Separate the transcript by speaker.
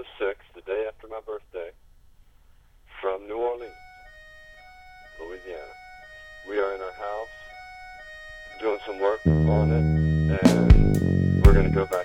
Speaker 1: 6th, the day after my birthday, from New Orleans, Louisiana. We are in our house doing some work on it, and we're going to go back